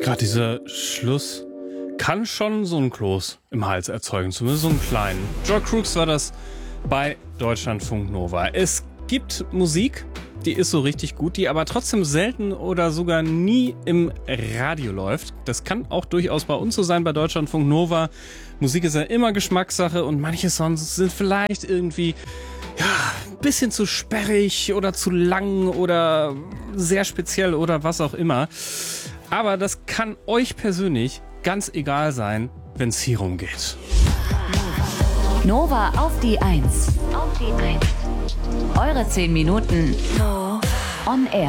Gerade dieser Schluss kann schon so einen Kloß im Hals erzeugen, zumindest so einen kleinen. Joe Crooks war das bei Deutschlandfunk Nova. Es gibt Musik, die ist so richtig gut, die aber trotzdem selten oder sogar nie im Radio läuft. Das kann auch durchaus bei uns so sein, bei Deutschlandfunk Nova. Musik ist ja immer Geschmackssache und manche Songs sind vielleicht irgendwie ein bisschen zu sperrig oder zu lang oder sehr speziell oder was auch immer. Aber das kann euch persönlich ganz egal sein, wenn es hier rumgeht. Nova auf die 1. Auf die 1. Eure 10 Minuten on air.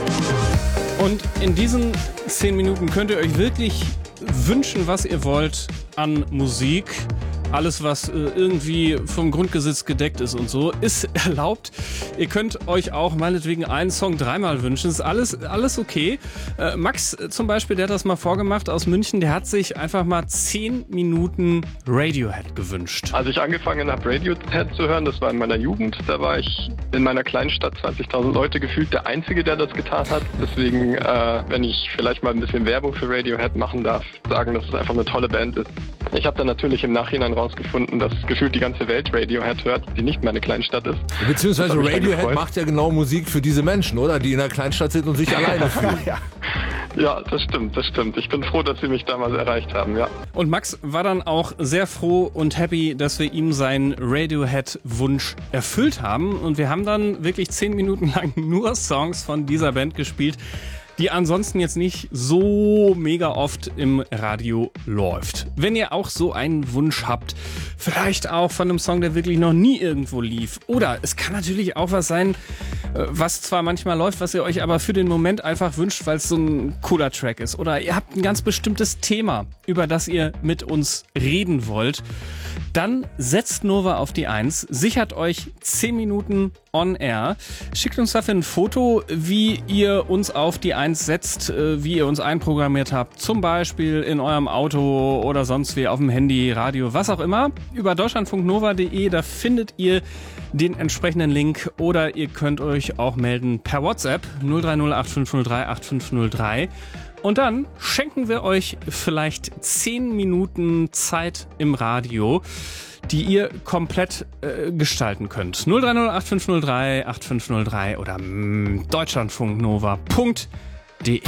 Und in diesen 10 Minuten könnt ihr euch wirklich wünschen, was ihr wollt an Musik. Alles, was irgendwie vom Grundgesetz gedeckt ist und so, ist erlaubt. Ihr könnt euch auch meinetwegen einen Song dreimal wünschen. Ist alles okay. Max zum Beispiel, der hat das mal vorgemacht aus München. Der hat sich einfach mal 10 Minuten Radiohead gewünscht. Als ich angefangen habe, Radiohead zu hören, das war in meiner Jugend. Da war ich in meiner kleinen Stadt, 20.000 Leute gefühlt, der Einzige, der das getan hat. Deswegen, wenn ich vielleicht mal ein bisschen Werbung für Radiohead machen darf, sagen, dass es einfach eine tolle Band ist. Ich habe dann natürlich im Nachhinein rausgefunden, dass gefühlt die ganze Welt Radiohead hört, die nicht meine Kleinstadt ist. Beziehungsweise Radiohead macht ja genau Musik für diese Menschen, oder? Die in der Kleinstadt sind und sich alleine fühlen. Ja, das stimmt. Ich bin froh, dass sie mich damals erreicht haben, ja. Und Max war dann auch sehr froh und happy, dass wir ihm seinen Radiohead-Wunsch erfüllt haben. Und wir haben dann wirklich 10 Minuten lang nur Songs von dieser Band gespielt, die ansonsten jetzt nicht so mega oft im Radio läuft. Wenn ihr auch so einen Wunsch habt, vielleicht auch von einem Song, der wirklich noch nie irgendwo lief. Oder es kann natürlich auch was sein, was zwar manchmal läuft, was ihr euch aber für den Moment einfach wünscht, weil es so ein cooler Track ist. Oder ihr habt ein ganz bestimmtes Thema, über das ihr mit uns reden wollt. Dann setzt Nova auf die 1, sichert euch 10 Minuten on air, schickt uns dafür ein Foto, wie ihr uns auf die 1 setzt, wie ihr uns einprogrammiert habt, zum Beispiel in eurem Auto oder sonst wie auf dem Handy, Radio, was auch immer. Über deutschlandfunknova.de, da findet ihr den entsprechenden Link oder ihr könnt euch auch melden per WhatsApp 030 8503 8503. Und dann schenken wir euch vielleicht 10 Minuten Zeit im Radio, die ihr komplett gestalten könnt. 030 8503 8503 oder deutschlandfunknova.de.